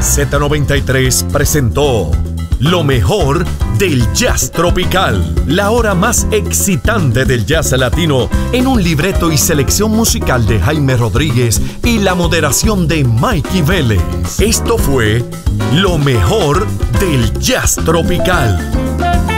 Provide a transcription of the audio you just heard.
Z93 presentó lo mejor del jazz tropical, la hora más excitante del jazz latino, en un libreto y selección musical de Jaime Rodríguez y la moderación de Mikey Vélez. Esto fue lo mejor del jazz tropical.